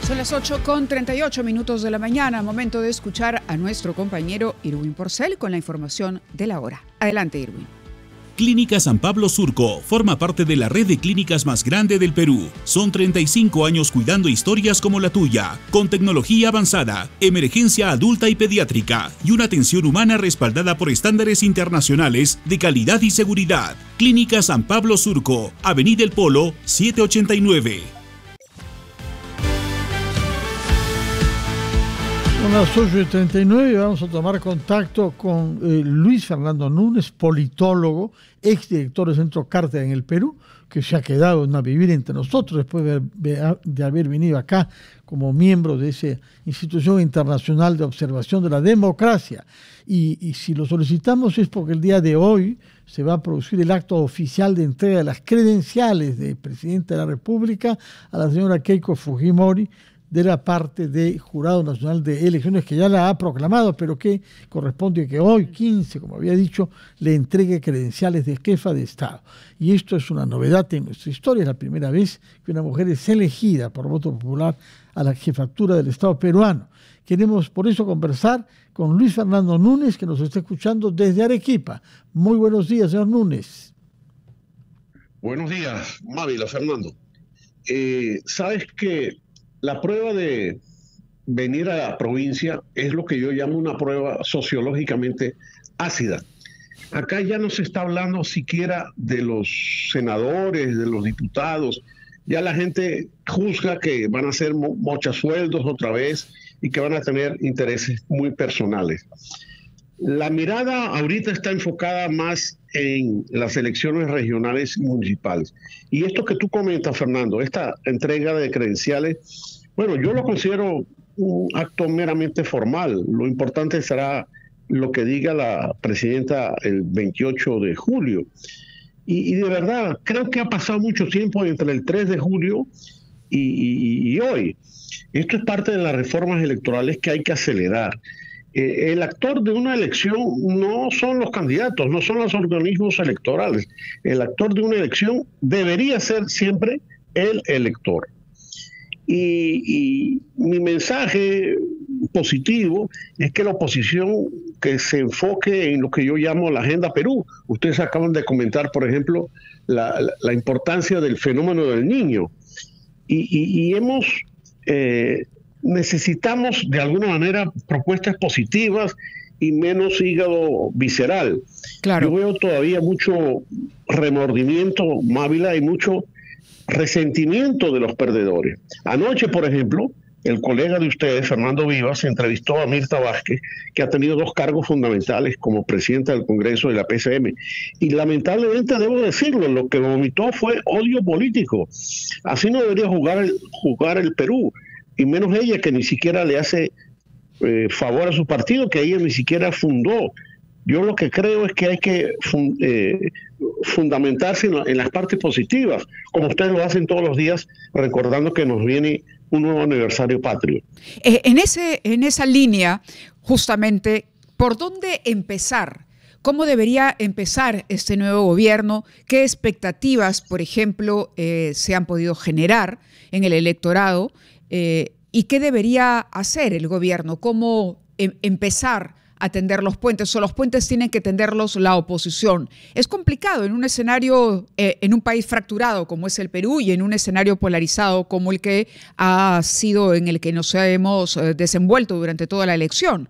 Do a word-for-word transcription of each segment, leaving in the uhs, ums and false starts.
Son las ocho con treinta y ocho minutos de la mañana, momento de escuchar a nuestro compañero Irwin Porcel con la información de la hora. Adelante, Irwin. Clínica San Pablo Surco forma parte de la red de clínicas más grande del Perú. Son treinta y cinco años cuidando historias como la tuya, con tecnología avanzada, emergencia adulta y pediátrica y una atención humana respaldada por estándares internacionales de calidad y seguridad. Clínica San Pablo Surco, Avenida El Polo, setecientos ochenta y nueve. Son las ocho y treinta y nueve y vamos a tomar contacto con eh, Luis Fernando Núñez, politólogo, exdirector del Centro Carter en el Perú, que se ha quedado a vivir entre nosotros después de, de, de haber venido acá como miembro de esa institución internacional de observación de la democracia. Y, y si lo solicitamos es porque el día de hoy se va a producir el acto oficial de entrega de las credenciales de presidente de la República a la señora Keiko Fujimori, de la parte del Jurado Nacional de Elecciones, que ya la ha proclamado, pero que corresponde que hoy, quince, como había dicho, le entregue credenciales de jefa de Estado. Y esto es una novedad en nuestra historia, es la primera vez que una mujer es elegida por voto popular a la jefatura del Estado peruano. Queremos por eso conversar con Luis Fernando Núñez, que nos está escuchando desde Arequipa. Muy buenos días, señor Núñez. Buenos días, Mávila, Fernando. Eh, ¿Sabes que la prueba de venir a la provincia es lo que yo llamo una prueba sociológicamente ácida? Acá ya no se está hablando siquiera de los senadores, de los diputados. Ya la gente juzga que van a ser mo- mochasueldos otra vez y que van a tener intereses muy personales. La mirada ahorita está enfocada más en las elecciones regionales y municipales. Y esto que tú comentas, Fernando, esta entrega de credenciales, bueno, yo lo considero un acto meramente formal. Lo importante será lo que diga la presidenta el veintiocho de julio. Y, y de verdad, creo que ha pasado mucho tiempo entre el tres de julio y, y, y hoy. Esto es parte de las reformas electorales que hay que acelerar. Eh, el actor de una elección no son los candidatos, no son los organismos electorales. El actor de una elección debería ser siempre el elector. Y, y mi mensaje positivo es que la oposición que se enfoque en lo que yo llamo la Agenda Perú. Ustedes acaban de comentar, por ejemplo, la, la, la importancia del fenómeno del niño. Y, y, y hemos... Eh, necesitamos de alguna manera propuestas positivas y menos hígado visceral. Claro. Yo veo todavía mucho remordimiento, Mávila, y mucho resentimiento de los perdedores. Anoche, por ejemplo, el colega de ustedes, Fernando Vivas, entrevistó a Mirta Vázquez, que ha tenido dos cargos fundamentales como presidenta del Congreso de la P C M. Y lamentablemente, debo decirlo, lo que vomitó fue odio político. Así no debería jugar el, jugar el Perú. Y menos ella, que ni siquiera le hace eh, favor a su partido, que ella ni siquiera fundó. Yo lo que creo es que hay que fun, eh, fundamentarse en, en las partes positivas, como ustedes lo hacen todos los días, recordando que nos viene un nuevo aniversario patrio. Eh, en, ese, en esa línea, justamente, ¿por dónde empezar? ¿Cómo debería empezar este nuevo gobierno? ¿Qué expectativas, por ejemplo, eh, se han podido generar en el electorado? Eh, ¿Y qué debería hacer el gobierno? ¿Cómo em- empezar a tender los puentes? ¿O los puentes tienen que tenderlos la oposición? Es complicado en un escenario, eh, en un país fracturado como es el Perú y en un escenario polarizado como el que ha sido en el que nos hemos eh, desenvuelto durante toda la elección.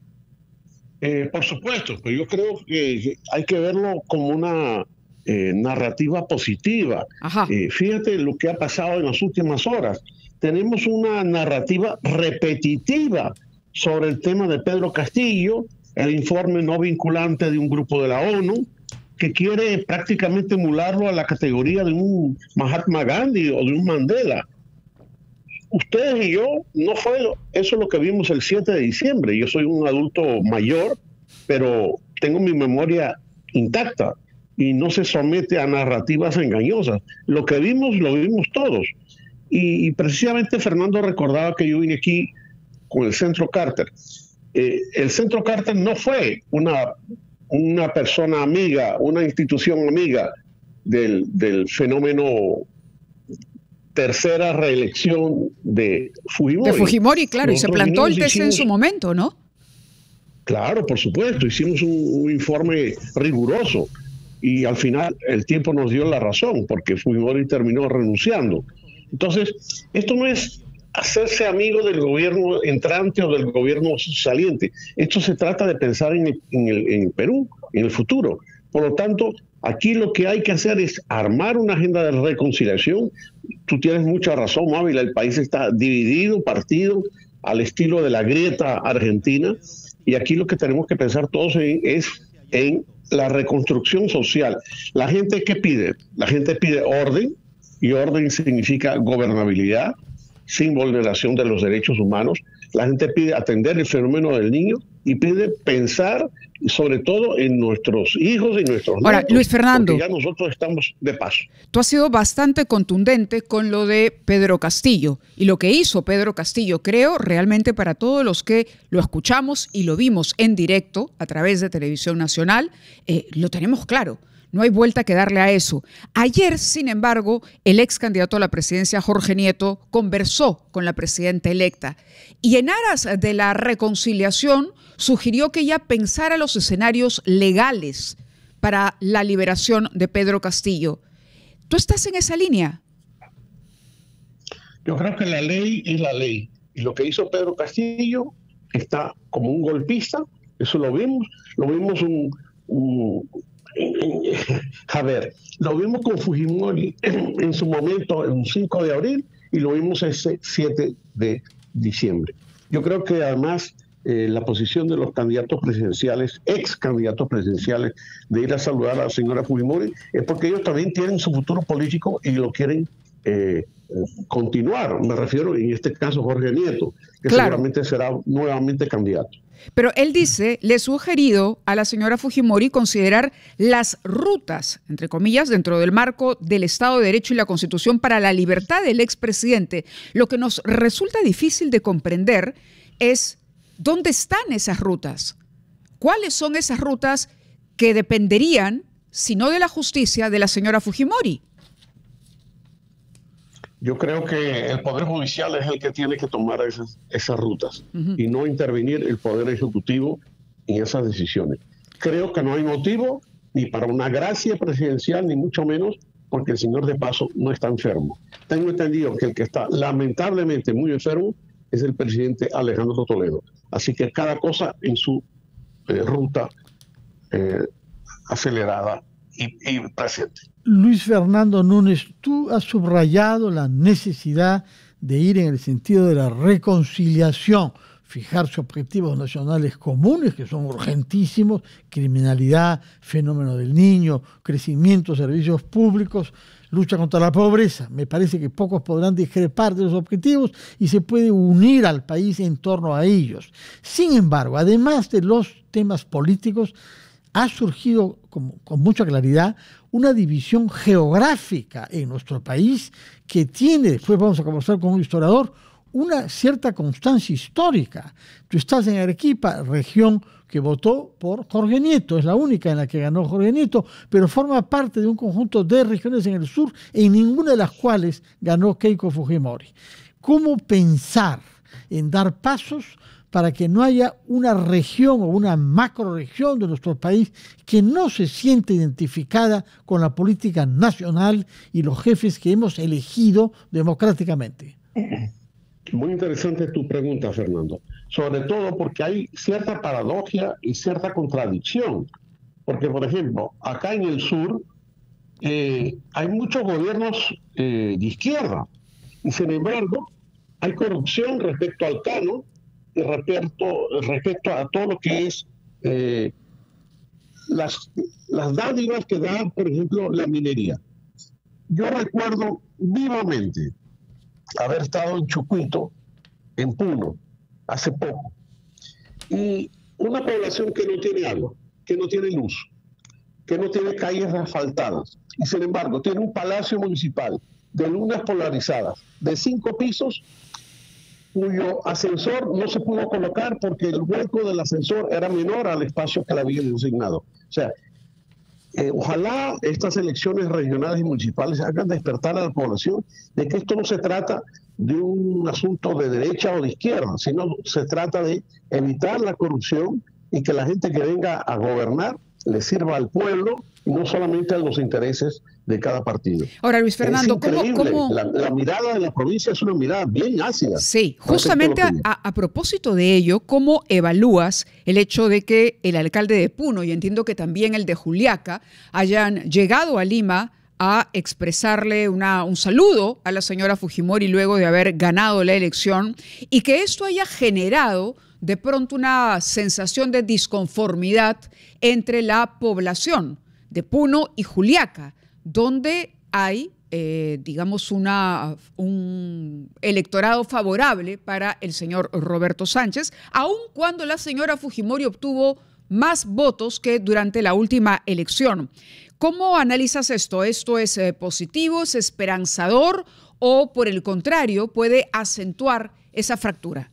Eh, por supuesto, pero yo creo que hay que verlo como una eh, narrativa positiva. Eh, fíjate lo que ha pasado en las últimas horas. Tenemos una narrativa repetitiva sobre el tema de Pedro Castillo, el informe no vinculante de un grupo de la ONU, que quiere prácticamente emularlo a la categoría de un Mahatma Gandhi o de un Mandela. Ustedes y yo, no fue eso lo que vimos el siete de diciembre. Yo soy un adulto mayor, pero tengo mi memoria intacta y no se somete a narrativas engañosas. Lo que vimos, lo vimos todos. Y, y precisamente Fernando recordaba que yo vine aquí con el Centro Carter. Eh, el Centro Carter no fue una, una persona amiga, una institución amiga del, del fenómeno tercera reelección de Fujimori. De Fujimori, claro, Nosotros y se plantó el T C hicimos, en su momento, ¿no? Claro, por supuesto, hicimos un, un informe riguroso y al final el tiempo nos dio la razón porque Fujimori terminó renunciando. Entonces, esto no es hacerse amigo del gobierno entrante o del gobierno saliente. Esto se trata de pensar en el, en el, en el Perú, en el futuro. Por lo tanto, aquí lo que hay que hacer es armar una agenda de reconciliación. Tú tienes mucha razón, Mávila, el país está dividido, partido, al estilo de la grieta argentina, y aquí lo que tenemos que pensar todos en, es en la reconstrucción social. La gente, ¿qué pide? La gente pide orden, y orden significa gobernabilidad, sin vulneración de los derechos humanos. La gente pide atender el fenómeno del niño y pide pensar sobre todo en nuestros hijos y nuestros Ahora, nietos. Luis Fernando, porque ya nosotros estamos de paso. Tú has sido bastante contundente con lo de Pedro Castillo y lo que hizo Pedro Castillo, creo, realmente para todos los que lo escuchamos y lo vimos en directo a través de Televisión Nacional, eh, lo tenemos claro. No hay vuelta que darle a eso. Ayer, sin embargo, el ex candidato a la presidencia, Jorge Nieto, conversó con la presidenta electa y en aras de la reconciliación sugirió que ella pensara los escenarios legales para la liberación de Pedro Castillo. ¿Tú estás en esa línea? Yo creo que la ley es la ley. Y lo que hizo Pedro Castillo está como un golpista. Eso lo vimos. Lo vimos un... un a ver, lo vimos con Fujimori en, en su momento, el cinco de abril, y lo vimos ese siete de diciembre. Yo creo que además eh, la posición de los candidatos presidenciales, ex candidatos presidenciales, de ir a saludar a la señora Fujimori, es porque ellos también tienen su futuro político y lo quieren eh, continuar. Me refiero en este caso Jorge Nieto, que claro, seguramente será nuevamente candidato. Pero él dice, le he sugerido a la señora Fujimori considerar las rutas, entre comillas, dentro del marco del Estado de Derecho y la Constitución para la libertad del expresidente. Lo que nos resulta difícil de comprender es dónde están esas rutas. ¿Cuáles son esas rutas que dependerían, si no de la justicia, de la señora Fujimori? Yo creo que el Poder Judicial es el que tiene que tomar esas, esas rutas uh-huh. y no intervenir el Poder Ejecutivo en esas decisiones. Creo que no hay motivo ni para una gracia presidencial, ni mucho menos porque el señor de paso no está enfermo. Tengo entendido que el que está lamentablemente muy enfermo es el presidente Alejandro Toledo. Así que cada cosa en su eh, ruta eh, acelerada y, y presente. Luis Fernando Núñez, tú has subrayado la necesidad de ir en el sentido de la reconciliación, fijarse objetivos nacionales comunes que son urgentísimos, criminalidad, fenómeno del niño, crecimiento de servicios públicos, lucha contra la pobreza. Me parece que pocos podrán discrepar de los objetivos y se puede unir al país en torno a ellos. Sin embargo, además de los temas políticos, ha surgido con, con mucha claridad una división geográfica en nuestro país que tiene, después vamos a conversar con un historiador, una cierta constancia histórica. Tú estás en Arequipa, región que votó por Jorge Nieto, es la única en la que ganó Jorge Nieto, pero forma parte de un conjunto de regiones en el sur, en ninguna de las cuales ganó Keiko Fujimori. ¿Cómo pensar en dar pasos para que no haya una región o una macroregión de nuestro país que no se siente identificada con la política nacional y los jefes que hemos elegido democráticamente? Muy interesante tu pregunta, Fernando. Sobre todo porque hay cierta paradoja y cierta contradicción. Porque, por ejemplo, acá en el sur eh, hay muchos gobiernos eh, de izquierda. Y sin embargo, hay corrupción respecto al Cano y respecto, respecto a todo lo que es eh, las, las dádivas que da, por ejemplo, la minería. Yo recuerdo vivamente haber estado en Chucuito, en Puno, hace poco, y una población que no tiene agua, que no tiene luz, que no tiene calles asfaltadas, y sin embargo tiene un palacio municipal de lunas polarizadas, de cinco pisos, cuyo ascensor no se pudo colocar porque el hueco del ascensor era menor al espacio que le habían designado. O sea, Eh, ojalá estas elecciones regionales y municipales hagan despertar a la población de que esto no se trata de un asunto de derecha o de izquierda, sino se trata de evitar la corrupción y que la gente que venga a gobernar le sirva al pueblo y no solamente a los intereses de cada partido. Ahora, Luis Fernando, es ¿cómo, cómo... La, la mirada de la provincia es una mirada bien ácida. Sí, justamente a, a propósito de ello, ¿cómo evalúas el hecho de que el alcalde de Puno y entiendo que también el de Juliaca hayan llegado a Lima a expresarle una, un saludo a la señora Fujimori luego de haber ganado la elección y que esto haya generado de pronto una sensación de disconformidad entre la población de Puno y Juliaca, donde hay, eh, digamos, una, un electorado favorable para el señor Roberto Sánchez, aun cuando la señora Fujimori obtuvo más votos que durante la última elección. ¿Cómo analizas esto? ¿Esto es eh, positivo, es esperanzador o, por el contrario, puede acentuar esa fractura?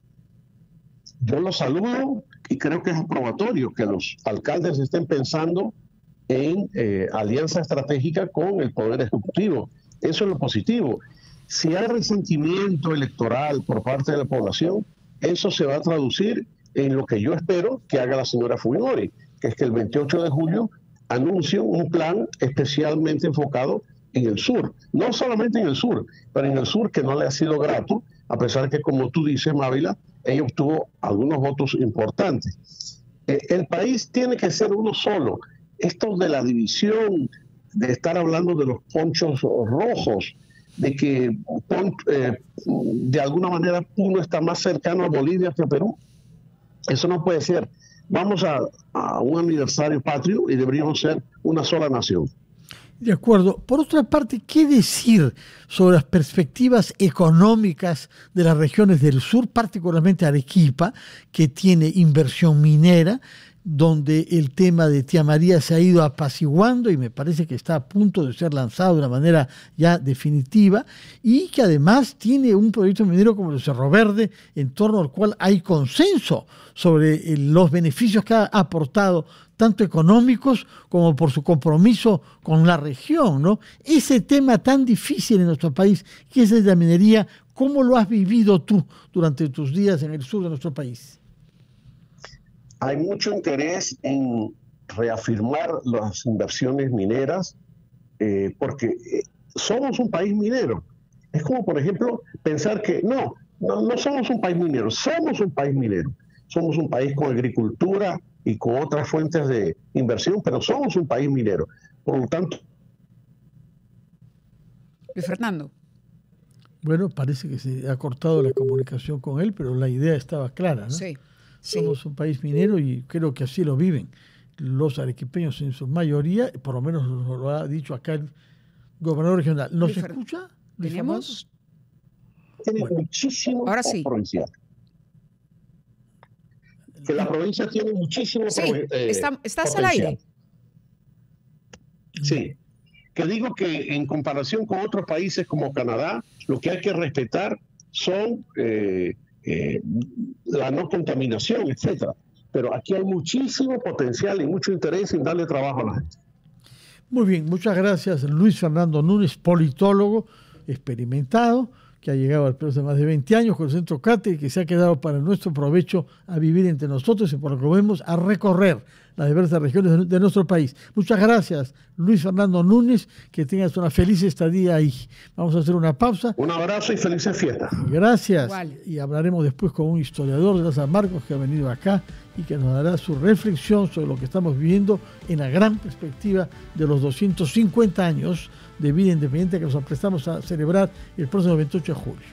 Yo lo saludo y creo que es probatorio que los alcaldes estén pensando en eh, alianza estratégica con el Poder Ejecutivo. Eso es lo positivo. Si hay resentimiento electoral por parte de la población, eso se va a traducir en lo que yo espero que haga la señora Fujimori, que es que el veintiocho de julio anuncie un plan especialmente enfocado en el sur. No solamente en el sur, pero en el sur que no le ha sido grato, a pesar que, como tú dices, Mávila, ella obtuvo algunos votos importantes. Eh, el país tiene que ser uno solo. Esto de la división, de estar hablando de los ponchos rojos, de que eh, de alguna manera uno está más cercano a Bolivia que a Perú, eso no puede ser. Vamos a, a un aniversario patrio y deberíamos ser una sola nación. De acuerdo. Por otra parte, ¿qué decir sobre las perspectivas económicas de las regiones del sur, particularmente Arequipa, que tiene inversión minera, donde el tema de Tía María se ha ido apaciguando y me parece que está a punto de ser lanzado de una manera ya definitiva, y que además tiene un proyecto minero como el Cerro Verde, en torno al cual hay consenso sobre los beneficios que ha aportado, tanto económicos como por su compromiso con la región, ¿no? Ese tema tan difícil en nuestro país, que es el de la minería, ¿cómo lo has vivido tú durante tus días en el sur de nuestro país? Hay mucho interés en reafirmar las inversiones mineras eh, porque eh, somos un país minero. Es como, por ejemplo, pensar que no, no, no somos un país minero, somos un país minero. Somos un país con agricultura y con otras fuentes de inversión, pero somos un país minero. Por lo tanto... Luis Fernando. Bueno, parece que se ha cortado la comunicación con él, pero la idea estaba clara, ¿no? Sí. Somos sí. un país minero y creo que así lo viven los arequipeños en su mayoría, por lo menos lo, lo ha dicho acá el gobernador regional. ¿Nos Luis escucha? Tenemos... Tiene bueno. muchísimo Ahora sí. provincial. Que la provincia tiene muchísimo sí, eh, está, estás potencial. Al aire. Sí, que digo que en comparación con otros países como Canadá, lo que hay que respetar son eh, eh, la no contaminación, etcétera. Pero aquí hay muchísimo potencial y mucho interés en darle trabajo a la gente. Muy bien, muchas gracias Luis Fernando Núñez, politólogo experimentado, que ha llegado al Perú hace más de veinte años con el Centro Cate y que se ha quedado para nuestro provecho a vivir entre nosotros y por lo que vemos a recorrer las diversas regiones de nuestro país. Muchas gracias, Luis Fernando Núñez, que tengas una feliz estadía ahí. Vamos a hacer una pausa. Un abrazo y felices fiestas. Gracias. Igual. Y hablaremos después con un historiador de San Marcos que ha venido acá y que nos dará su reflexión sobre lo que estamos viviendo en la gran perspectiva de los doscientos cincuenta años de vida independiente que nos aprestamos a celebrar el próximo veintiocho de julio.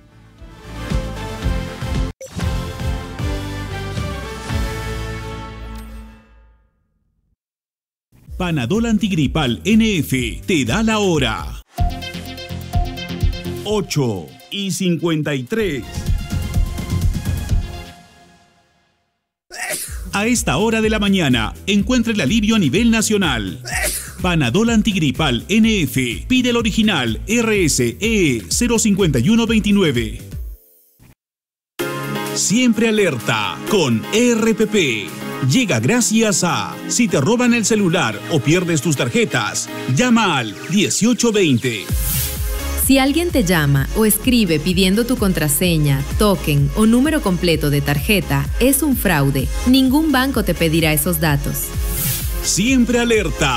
Panadol Antigripal N F te da la hora. ocho y cincuenta y tres. A esta hora de la mañana, encuentre el alivio a nivel nacional. Panadol Antigripal N F. Pide el original R S E cero cinco uno dos nueve. Siempre alerta con R P P. llega gracias a si te roban el celular o pierdes tus tarjetas, llama al dieciocho veinte. Si alguien te llama o escribe pidiendo tu contraseña, token o número completo de tarjeta, es un fraude. Ningún banco te pedirá esos datos. Siempre alerta.